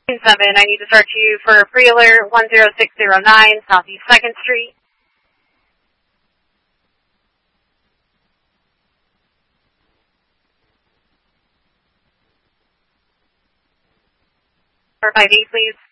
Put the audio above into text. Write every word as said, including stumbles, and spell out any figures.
seven, I need to start you for pre-alert one zero six zero nine, Southeast second Street. four five eight, please.